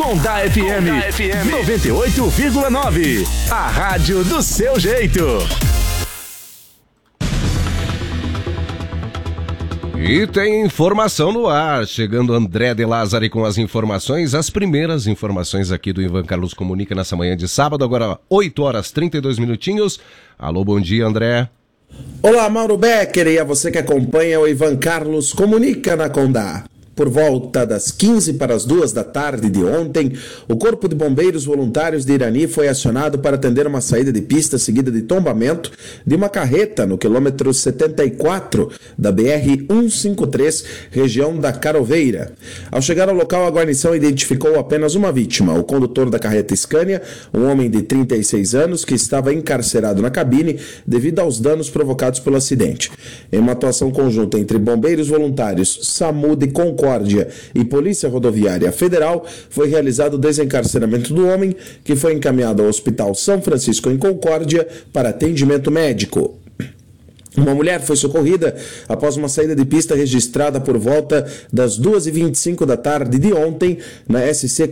Condá FM 98,9. A rádio do seu jeito. E tem informação no ar, chegando André de Lázari com as informações, as primeiras informações aqui do Ivan Carlos Comunica nessa manhã de sábado, agora 8 horas 32 minutinhos. Alô, bom dia, André. Olá, Mauro Becker, e a você que acompanha o Ivan Carlos Comunica na Condá. Por volta das 15 para as 2 da tarde de ontem, o Corpo de Bombeiros Voluntários de Irani foi acionado para atender uma saída de pista seguida de tombamento de uma carreta no quilômetro 74 da BR-153, região da Caroveira. Ao chegar ao local, a guarnição identificou apenas uma vítima, o condutor da carreta Scania, um homem de 36 anos que estava encarcerado na cabine devido aos danos provocados pelo acidente. Em uma atuação conjunta entre bombeiros voluntários, SAMU de Concórdia e Polícia Rodoviária Federal, foi realizado o desencarceramento do homem, que foi encaminhado ao Hospital São Francisco em Concórdia para atendimento médico. Uma mulher foi socorrida após uma saída de pista registrada por volta das 2h25 da tarde de ontem na SC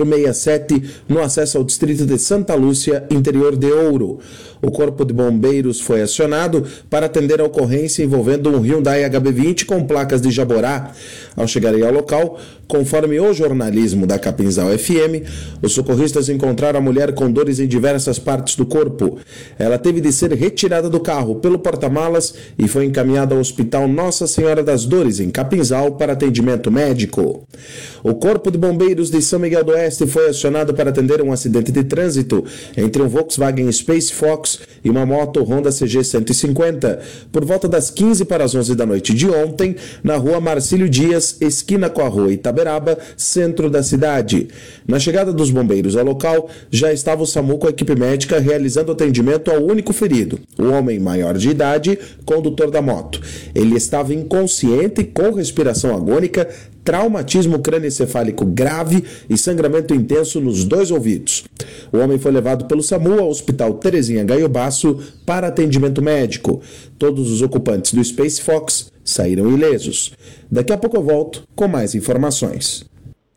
467, no acesso ao distrito de Santa Lúcia, interior de Ouro. O Corpo de Bombeiros foi acionado para atender a ocorrência envolvendo um Hyundai HB20 com placas de Jaborá. Ao chegarem ao local, conforme o jornalismo da Capinzal FM, os socorristas encontraram a mulher com dores em diversas partes do corpo. Ela teve de ser retirada do carro pelo porta-malas e foi encaminhada ao Hospital Nossa Senhora das Dores, em Capinzal, para atendimento médico. O Corpo de Bombeiros de São Miguel do Oeste foi acionado para atender um acidente de trânsito entre um Volkswagen Space Fox e uma moto Honda CG 150, por volta das 15 para as 11 da noite de ontem, na rua Marcílio Dias, esquina com a rua Itaberaba, centro da cidade. Na chegada dos bombeiros ao local, já estava o SAMU com a equipe médica realizando atendimento ao único ferido, o homem maior de idade, condutor da moto. Ele estava inconsciente, com respiração agônica, traumatismo crânioencefálico grave e sangramento intenso nos 2 ouvidos. O homem foi levado pelo SAMU ao Hospital Terezinha Gaiobasso para atendimento médico. Todos os ocupantes do Space Fox saíram ilesos. Daqui a pouco eu volto com mais informações.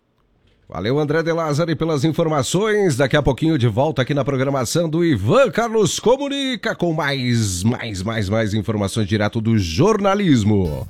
Valeu, André de Lázari, pelas informações. Daqui a pouquinho de volta aqui na programação do Ivan Carlos Comunica com mais informações direto do jornalismo.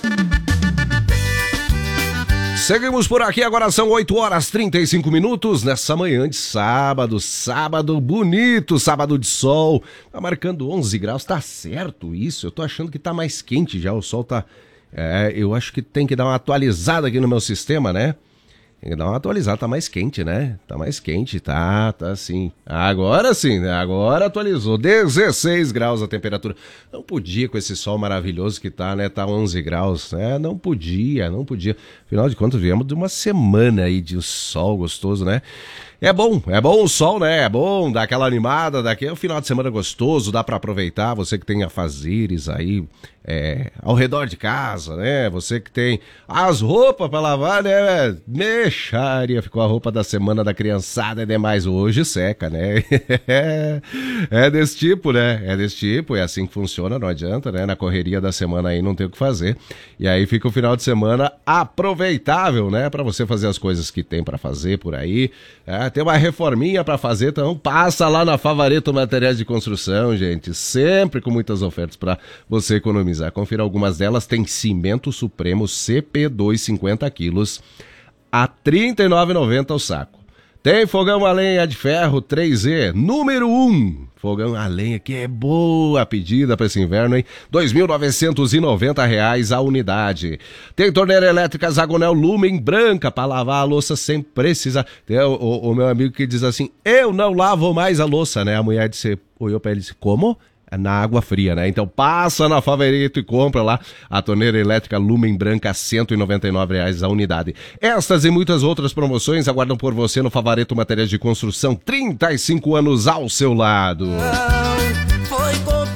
Seguimos por aqui, agora são 8 horas 35 minutos, nessa manhã de sábado bonito, sábado de sol, tá marcando 11 graus, tá certo isso? Eu tô achando que tá mais quente já, o sol tá, eu acho que tem que dar uma atualizada aqui no meu sistema, né? Tem que dar uma atualizada, tá mais quente, né? Tá mais quente, tá sim. Agora sim, né? Agora atualizou. 16 graus a temperatura. Não podia com esse sol maravilhoso que tá, né? Tá 11 graus, né? Não podia. Afinal de contas, viemos de uma semana aí de sol gostoso, né? É bom o sol, né? É bom, dá aquela animada, é um final de semana gostoso, dá pra aproveitar, você que tem afazeres aí ao redor de casa, né? Você que tem as roupas pra lavar, né? Mexaria, ficou a roupa da semana da criançada e demais, hoje seca, né? É desse tipo, né? É assim que funciona, não adianta, né? Na correria da semana aí não tem o que fazer. E aí fica o final de semana aproveitável, né? Pra você fazer as coisas que tem pra fazer por aí. Tem uma reforminha pra fazer, então passa lá na Favareto Materiais de Construção, gente. Sempre com muitas ofertas pra você economizar. Confira algumas delas. Tem cimento supremo CP2 50 quilos a R$ 39,90 o saco. Tem fogão a lenha de ferro 3E, número 1. Fogão a lenha que é boa pedida para esse inverno, hein? R$ 2.990 a unidade. Tem torneira elétrica Zagonel Lumen branca para lavar a louça sem precisar. Tem o meu amigo que diz assim, eu não lavo mais a louça, né? A mulher olhou para ele e disse, como? Na água fria, né? Então passa na Favareto e compra lá a torneira elétrica Lumen branca a R$ 199 a unidade. Estas e muitas outras promoções aguardam por você no Favareto Materiais de Construção, 35 anos ao seu lado. Foi complicado.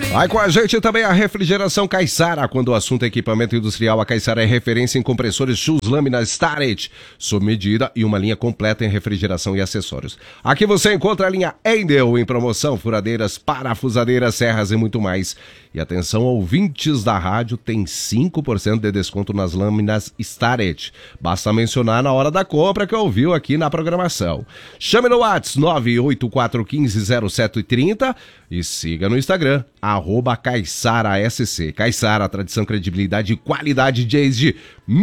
Vai com a gente também a Refrigeração Caiçara. Quando o assunto é equipamento industrial, a Caiçara é referência em compressores Schultz lâminas Starrett, sob medida e uma linha completa em refrigeração e acessórios. Aqui você encontra a linha Endel em promoção, furadeiras, parafusadeiras, serras e muito mais. E atenção, ouvintes da rádio, tem 5% de desconto nas lâminas Starrett. Basta mencionar na hora da compra que ouviu aqui na programação. Chame no WhatsApp 984150730 e siga no Instagram, @CaiçaraSC. Caiçara, tradição, credibilidade e qualidade desde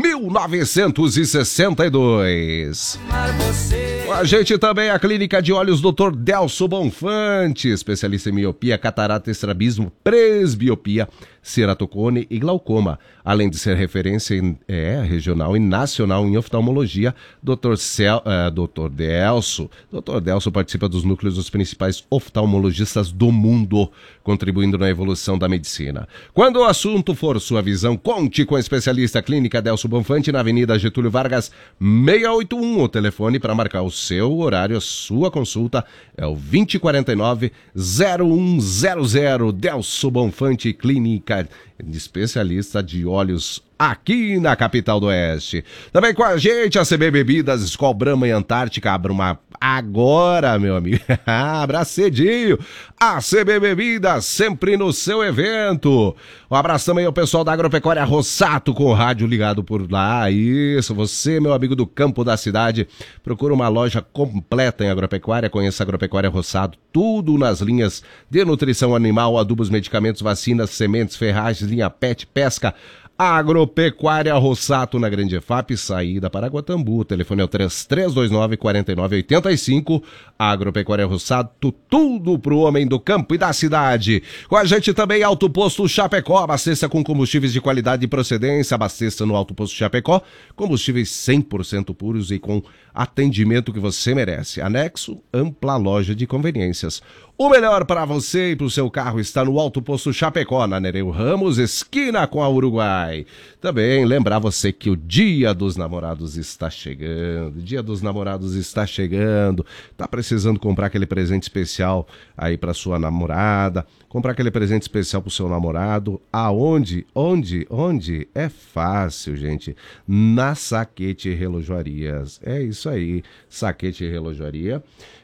1962. Com a gente também a Clínica de Olhos Dr. Delso Bonfante, especialista em miopia, catarata, estrabismo, presbiopia, ceratocone e glaucoma. Além de ser referência regional e nacional em oftalmologia, Dr. Delso participa dos núcleos dos principais oftalmologistas do mundo, contribuindo na evolução da medicina. Quando o assunto for sua visão, conte com a especialista Clínica Delso Bonfante na Avenida Getúlio Vargas, 681. O telefone para marcar o seu horário, a sua consulta é o 2049-0100. Delso Bonfante, Clínica de especialista de olhos aqui na capital do Oeste. Também com a gente a CB Bebidas, Skol Brahma e Antártica. Abra uma agora, meu amigo. Abra cedinho. A CB Bebidas sempre no seu evento. Um abraço também ao pessoal da Agropecuária Rossato, com o rádio ligado por lá. Isso, você, meu amigo do campo da cidade, procura uma loja completa em agropecuária. Conheça a Agropecuária Rossato, tudo nas linhas de nutrição animal, adubos, medicamentos, vacinas, sementes, ferragens, linha pet, pesca. Agropecuária Rossato, na Grande EFAP, saída para Guatambu. O telefone é o 3329-4985. Agropecuária Rossato, tudo pro homem do campo e da cidade. Com a gente também Alto Posto Chapecó. Abasteça com combustíveis de qualidade e procedência. Abasteça no Alto Posto Chapecó. Combustíveis 100% puros e com atendimento que você merece. Anexo, ampla loja de conveniências. O melhor para você e para o seu carro está no Alto Posto Chapecó, na Nereu Ramos, esquina com a Uruguai. Também lembrar você que o Dia dos Namorados está chegando. Dia dos Namorados está chegando. Tá precisando comprar aquele presente especial aí para sua namorada, comprar aquele presente especial para o seu namorado. Aonde? Onde? É fácil, gente. Na Saquete Relojoarias. É isso aí. Saquete Relojoaria.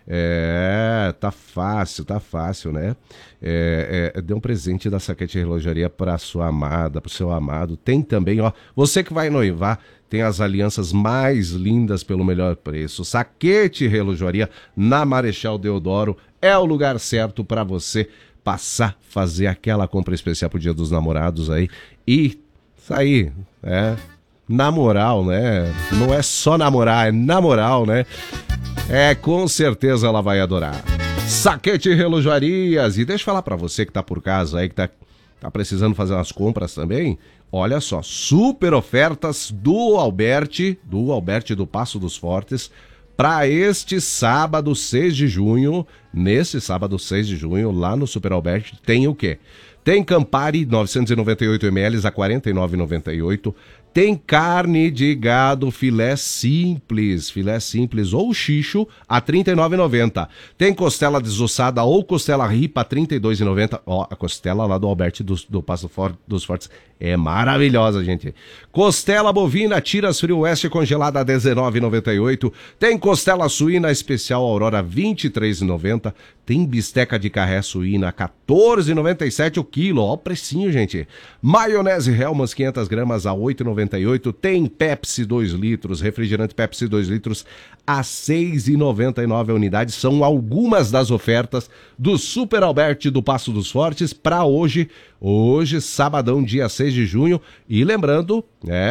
Tá fácil, né? Dê um presente da Saquete Relojaria para sua amada, para o seu amado. Tem também, você que vai noivar, tem as alianças mais lindas pelo melhor preço. Saquete Relojaria, na Marechal Deodoro, é o lugar certo para você passar, fazer aquela compra especial pro Dia dos Namorados aí e sair, na moral, né? Não é só namorar, é na moral, né? Com certeza ela vai adorar. Saquete Relojoarias. E deixa eu falar pra você que tá por casa aí, que tá precisando fazer umas compras também. Olha só, super ofertas do Alberti do Passo dos Fortes, para este sábado 6 de junho. Nesse sábado 6 de junho, lá no Super Alberti, tem o quê? Tem Campari 998 ml a R$ 49,98. Tem carne de gado filé simples ou xixo a R$ 39,90. Tem costela desossada ou costela ripa a R$ 32,90. A costela lá do Alberti do Passo dos Fortes é maravilhosa, gente. Costela bovina Tiras Frio Oeste congelada a R$ 19,98. Tem costela suína especial Aurora R$ 23,90. Tem bisteca de carré suína a R$ 14,97 o quilo. Ó o precinho, gente. Maionese Hellmann's 500 gramas a R$ 8,98. Tem Pepsi 2 litros, refrigerante Pepsi 2 litros a R$ 6,99 a unidade. São algumas das ofertas do Super Alberti do Passo dos Fortes para hoje, sabadão, dia 6 de junho. E lembrando,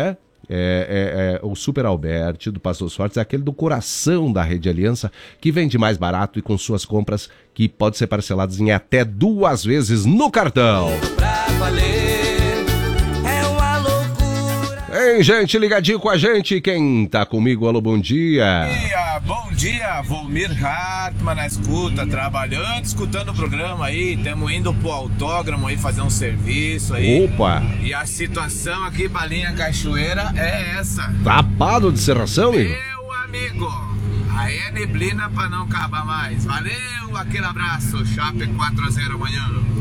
o Super Alberti do Passo dos Fortes é aquele do coração da Rede Aliança, que vende mais barato e com suas compras que pode ser parceladas em até 2 vezes no cartão. Hein, gente, ligadinho com a gente. Quem tá comigo? Alô, bom dia. Bom dia, Volmir Hartmann na escuta, trabalhando, escutando o programa aí. Estamos indo pro autódromo aí fazer um serviço aí. Opa! E a situação aqui pra linha Cachoeira é essa. Tapado de serração, amigo? Meu amigo, aí é neblina pra não acabar mais. Valeu, aquele abraço. Chape 4-0 amanhã.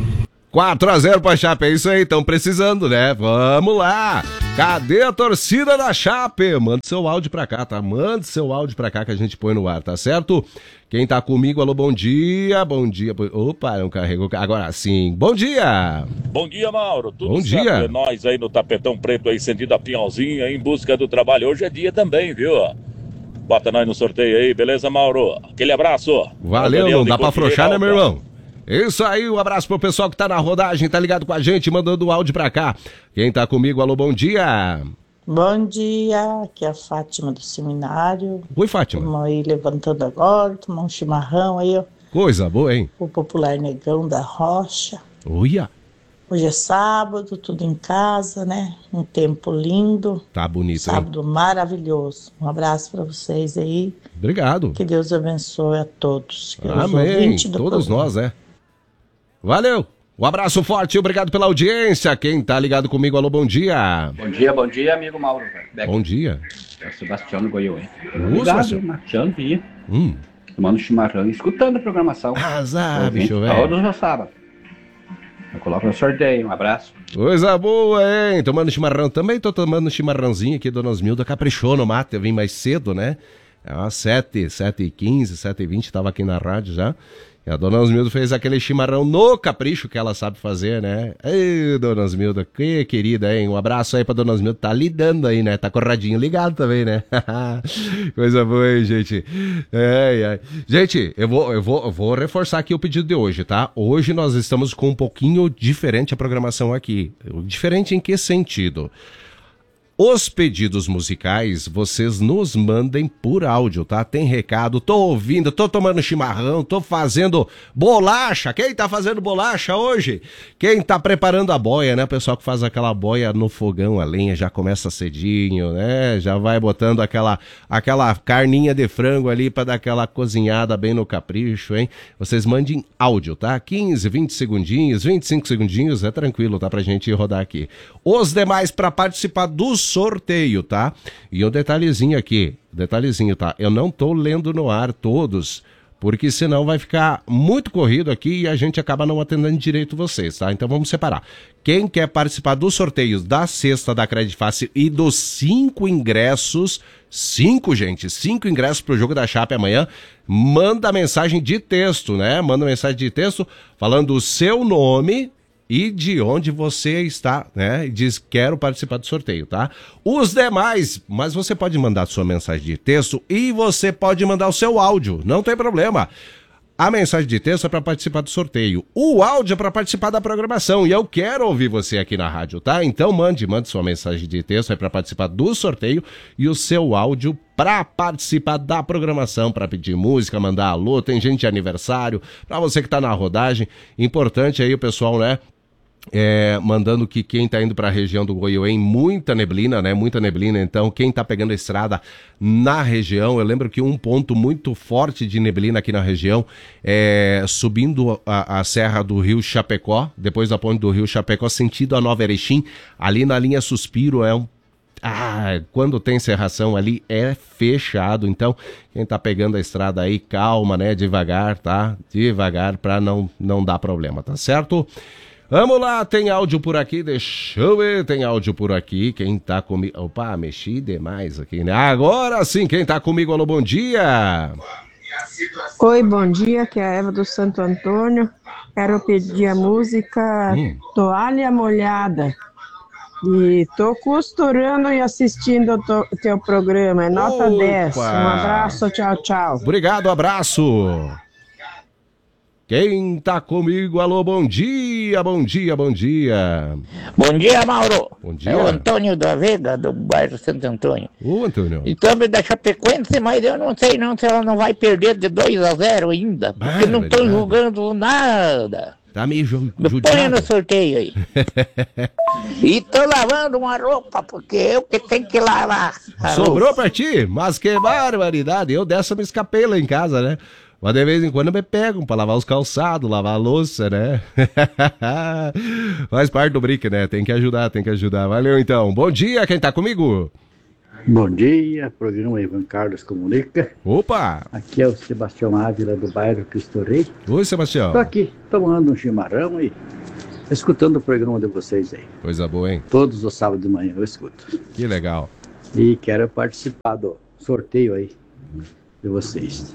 4-0 pra Chape, é isso aí, estão precisando, né? Vamos lá! Cadê a torcida da Chape? Manda seu áudio pra cá, tá? Manda seu áudio pra cá que a gente põe no ar, tá certo? Quem tá comigo, alô, bom dia, bom dia. Opa, não carregou. Agora sim, bom dia! Bom dia, Mauro. Tudo bom certo? Dia. É nós aí no Tapetão Preto, aí sentindo a Pinhalzinha, em busca do trabalho. Hoje é dia também, viu? Bota nós no sorteio aí, beleza, Mauro? Aquele abraço. Valeu, não dá pra afrouxar, né, meu irmão? Isso aí, um abraço pro pessoal que tá na rodagem, tá ligado com a gente, mandando o áudio pra cá. Quem tá comigo, alô, bom dia. Bom dia, aqui é a Fátima do seminário. Oi, Fátima. Estamos aí levantando agora, tomar um chimarrão aí, ó. Coisa boa, hein? O popular negão da rocha. Olha. Hoje é sábado, tudo em casa, né? Um tempo lindo. Tá bonito, sábado hein? Maravilhoso. Um abraço pra vocês aí. Obrigado. Que Deus abençoe a todos. Amém. Todos nós, né? Valeu. Um abraço forte, obrigado pela audiência. Quem tá ligado comigo, alô, bom dia. Bom dia, amigo Mauro. Bom dia. É o Sebastião do Goiânia. Obrigado, Marciano Via. Tomando chimarrão e escutando a programação. Azar, bicho, velho. Todos os sábados. Eu coloco no sorteio, um abraço. Coisa boa, hein? Tomando chimarrão. Também tô tomando chimarrãozinho aqui, dona Osmilda caprichou no mate. Eu vim mais cedo, né? É umas 7h15, 7h20, tava aqui na rádio já. E a dona Osmilda fez aquele chimarrão no capricho que ela sabe fazer, né? Ei, dona Osmilda, que querida, hein? Um abraço aí pra dona Osmilda, tá lidando aí, né? Tá com o radinho ligado também, né? Coisa boa, hein, gente? Gente, eu vou reforçar aqui o pedido de hoje, tá? Hoje nós estamos com um pouquinho diferente a programação aqui. Diferente em que sentido? Os pedidos musicais, vocês nos mandem por áudio, tá? Tem recado, tô ouvindo, tô tomando chimarrão, tô fazendo bolacha. Quem tá fazendo bolacha hoje? Quem tá preparando a boia, né? O pessoal que faz aquela boia no fogão, a lenha já começa cedinho, né? Já vai botando aquela carninha de frango ali pra dar aquela cozinhada bem no capricho, hein? Vocês mandem áudio, tá? 15, 20 segundinhos, 25 segundinhos, é tranquilo, tá? Pra gente rodar aqui. Os demais pra participar do sorteio, tá? E um detalhezinho aqui, tá? Eu não tô lendo no ar todos, porque senão vai ficar muito corrido aqui e a gente acaba não atendendo direito vocês, tá? Então vamos separar. Quem quer participar dos sorteios da cesta da Credit Fácil e dos 5 ingressos, 5 ingressos pro jogo da Chape amanhã, manda mensagem de texto, né? Manda mensagem de texto falando o seu nome e de onde você está, né? E diz, quero participar do sorteio, tá? Os demais, mas você pode mandar sua mensagem de texto e você pode mandar o seu áudio, não tem problema. A mensagem de texto é para participar do sorteio, o áudio é para participar da programação e eu quero ouvir você aqui na rádio, tá? Então mande sua mensagem de texto, é para participar do sorteio e o seu áudio para participar da programação, para pedir música, mandar alô, tem gente de aniversário, para você que tá na rodagem, importante aí o pessoal, né? Mandando que quem tá indo para a região do Goiôem, muita neblina, né? Muita neblina, então quem tá pegando a estrada na região, eu lembro que um ponto muito forte de neblina aqui na região é subindo a serra do Rio Chapecó, depois da ponte do Rio Chapecó, sentido a Nova Erechim, ali na linha Suspiro quando tem serração ali é fechado, então quem tá pegando a estrada aí, calma, né? Devagar, tá? Devagar pra não dar problema, tá certo? Vamos lá, tem áudio por aqui, deixa eu ver, tem áudio por aqui, quem tá comigo, opa, mexi demais aqui, né? Agora sim, quem tá comigo, alô, bom dia! Oi, bom dia, aqui é a Eva do Santo Antônio, quero pedir a música Toalha Molhada, e tô costurando e assistindo o teu programa, é nota 10, um abraço, tchau, tchau. Obrigado, abraço! Quem tá comigo? Alô, bom dia, bom dia, bom dia. Bom dia, Mauro. Bom dia. É o Antônio da Veiga, do bairro Santo Antônio. Ô, Antônio. E também da Chapecoense, mas eu não sei não se ela não vai perder de 2-0 ainda, porque não estão jogando nada. Tá meio judiado. Põe no sorteio aí. E tô lavando uma roupa, porque eu que tenho que lavar. Sobrou pra ti? Mas que barbaridade. Eu dessa me escapei lá em casa, né? Mas de vez em quando me pegam pra lavar os calçados, lavar a louça, né? Faz parte do brinque, né? Tem que ajudar. Valeu, então. Bom dia, quem tá comigo? Bom dia, programa Ivan Carlos Comunica. Opa! Aqui é o Sebastião Ávila do bairro Cristo Rei. Oi, Sebastião. Tô aqui tomando um chimarrão e escutando o programa de vocês aí. Coisa boa, hein? Todos os sábados de manhã eu escuto. Que legal. E quero participar do sorteio aí de vocês.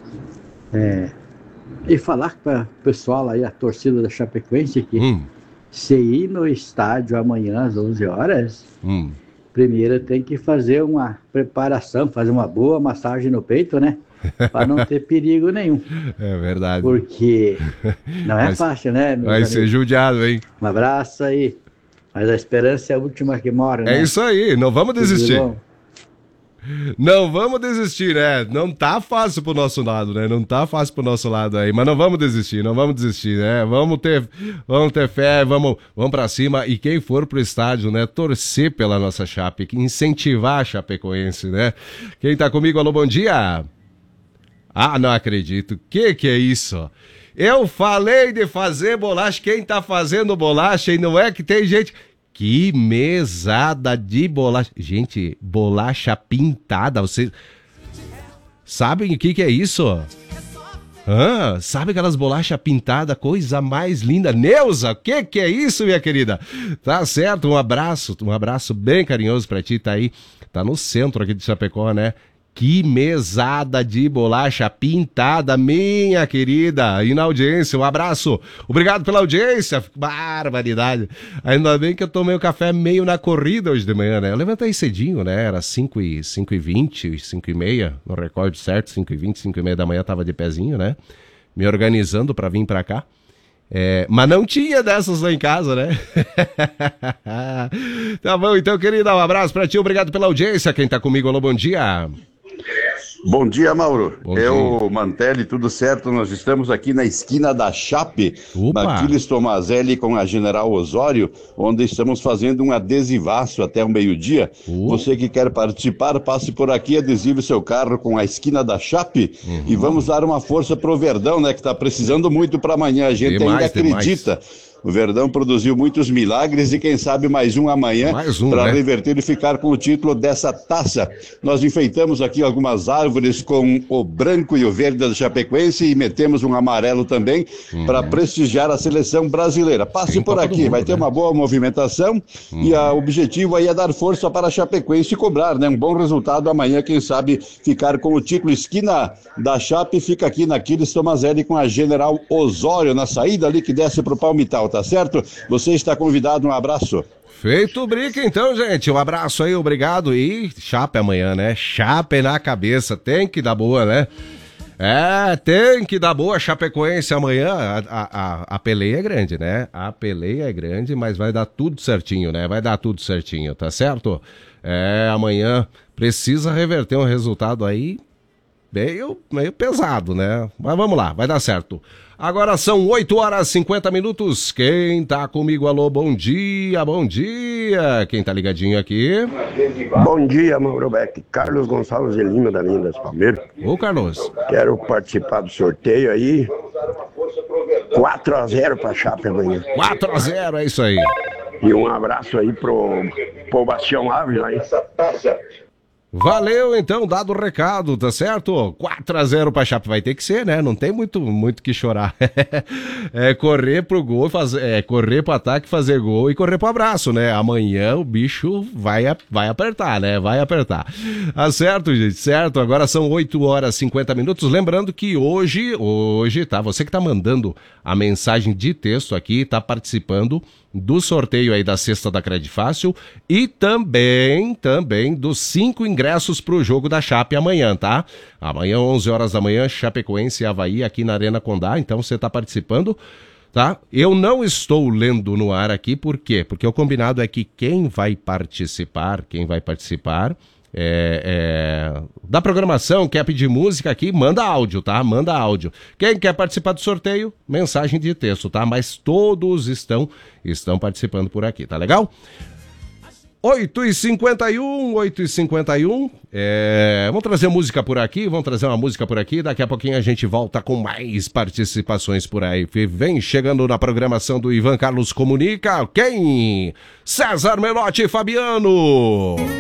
E falar para o pessoal aí, a torcida da Chapecoense, que se ir no estádio amanhã às 11 horas, primeiro tem que fazer uma preparação, fazer uma boa massagem no peito, né? Para não ter perigo nenhum. É verdade. Porque não é fácil, né? Vai ser judiado, hein? Um abraço aí. Mas a esperança é a última que mora, né? É isso aí, não vamos desistir. Não vamos desistir, né? Não tá fácil pro nosso lado, né? Não tá fácil pro nosso lado aí, mas não vamos desistir, né? Vamos ter fé, vamos pra cima, e quem for pro estádio, né? Torcer pela nossa Chape, incentivar a Chapecoense, né? Quem tá comigo, alô, bom dia? Ah, não acredito. Que é isso? Eu falei de fazer bolacha, quem tá fazendo bolacha e não é que tem gente... Que mesada de bolacha. Gente, bolacha pintada. Vocês sabem o que é isso? Sabe aquelas bolachas pintadas, coisa mais linda. Neuza, o que é isso, minha querida? Tá certo, um abraço bem carinhoso pra ti, tá aí. Tá no centro aqui de Chapecó, né? Que mesada de bolacha pintada, minha querida. E na audiência, um abraço. Obrigado pela audiência. Barbaridade. Ainda bem que eu tomei o café meio na corrida hoje de manhã, né? Eu levantei cedinho, né? Era 5h20, 5h30, não recordo certo, 5h20, 5h30 da manhã, tava de pezinho, né? Me organizando pra vir pra cá. Mas não tinha dessas lá em casa, né? Tá bom, então, querida, um abraço pra ti. Obrigado pela audiência. Quem tá comigo, alô, bom dia. Bom dia, Mauro. Bom dia. O Mantelli, tudo certo? Nós estamos aqui na esquina da Chape, na Aquiles Tomazelli com a General Osório, onde estamos fazendo um adesivaço até o meio-dia. Você que quer participar, passe por aqui, adesive seu carro com a esquina da Chape e vamos dar uma força pro Verdão, né, que está precisando muito para amanhã. A gente ainda acredita. O Verdão produziu muitos milagres e quem sabe mais um amanhã para reverter e ficar com o título dessa taça. Nós enfeitamos aqui algumas árvores com o branco e o verde da Chapecoense e metemos um amarelo também para prestigiar a seleção brasileira. Passe por aqui, vai ter uma boa movimentação e o objetivo aí é dar força para a Chapecoense e cobrar, né? Um bom resultado amanhã, quem sabe ficar com o título. Esquina da Chape fica aqui na Aquiles Tomazelli com a General Osório, na saída ali que desce pro Palmital. Tá certo? Você está convidado, um abraço. Feito o brique então, gente, um abraço aí, obrigado, e Chape amanhã, né? Chape na cabeça, tem que dar boa, né? Tem que dar boa, Chapecoense amanhã. A peleia é grande, né? A peleia é grande, mas vai dar tudo certinho, né? Vai dar tudo certinho, tá certo? Amanhã precisa reverter um resultado aí meio pesado, né? Mas vamos lá, vai dar certo. Agora são 8h50. Quem tá comigo, alô, bom dia, bom dia. Quem tá ligadinho aqui? Bom dia, Mauro Beck. Carlos Gonçalves de Lima, da linha das Palmeiras. Ô, Carlos. Quero participar do sorteio aí. 4-0 pra Chape amanhã. 4-0, é isso aí. E um abraço aí pro Bastião Alves lá, hein? Valeu, então, dado o recado, tá certo? 4-0 pra Chape, vai ter que ser, né? Não tem muito que chorar. Correr pro gol, correr pro ataque, fazer gol e correr pro abraço, né? Amanhã o bicho vai apertar, né? Vai apertar. Tá certo, gente? Certo? Agora são 8h50. Lembrando que hoje, tá? Você que tá mandando a mensagem de texto aqui, tá participando do sorteio aí da cesta da Credifácil e também dos 5 ingressos pro jogo da Chape amanhã, tá? Amanhã, 11 horas da manhã, Chapecoense e Avaí aqui na Arena Condá, então você tá participando, tá? Eu não estou lendo no ar aqui, por quê? Porque o combinado é que quem vai participar da programação, quer pedir música aqui, manda áudio, tá? Manda áudio. Quem quer participar do sorteio, mensagem de texto, tá? Mas todos estão participando por aqui, tá legal? 8h51. Vamos trazer música por aqui, daqui a pouquinho a gente volta com mais participações por aí. Vem chegando na programação do Ivan Carlos Comunica, quem? César Menotti e Fabiano.